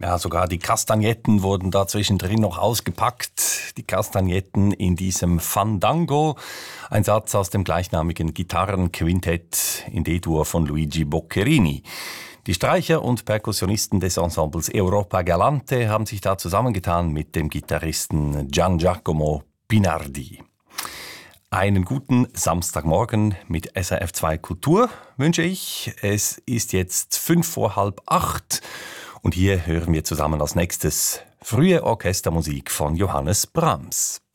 Ja, sogar die Kastagnetten wurden da zwischendrin noch ausgepackt. Die Kastagnetten in diesem Fandango. Ein Satz aus dem gleichnamigen Gitarrenquintett in D-Dur von Luigi Boccherini. Die Streicher und Perkussionisten des Ensembles Europa Galante haben sich da zusammengetan mit dem Gitarristen Gian Giacomo Pinardi. Einen guten Samstagmorgen mit SRF 2 Kultur wünsche ich. Es ist jetzt 7:55 und hier hören wir zusammen als nächstes frühe Orchestermusik von Johannes Brahms.